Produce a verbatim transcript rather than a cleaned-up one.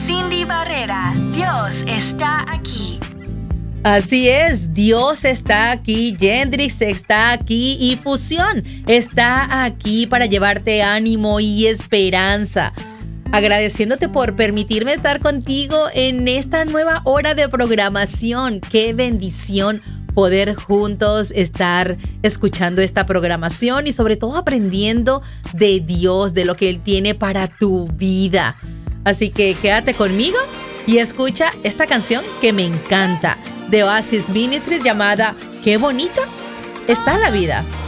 Cindy Barrera. Dios está aquí. Así es, Dios está aquí, Yendrix está aquí y Fusión está aquí para llevarte ánimo y esperanza. Agradeciéndote por permitirme estar contigo en esta nueva hora de programación. Qué bendición poder juntos estar escuchando esta programación y sobre todo aprendiendo de Dios, de lo que Él tiene para tu vida. Así que quédate conmigo y escucha esta canción que me encanta, de Oasis Ministries, llamada Qué bonita está la vida.